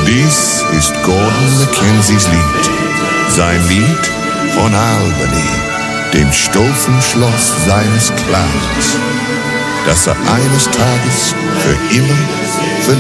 Dies ist Gordon Mackenzies Lied. Sein Lied von Albany, dem stolzen Schloss seines Clans, das er eines Tages für immer